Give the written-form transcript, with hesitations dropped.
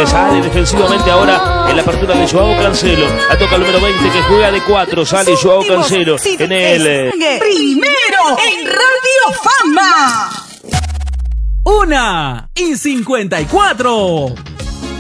sale defensivamente ahora en la apertura de Joao Cancelo. La toca el número 20 que juega de 4. Sale Joao Cancelo en el... Primero en Radio Fama. 1:54.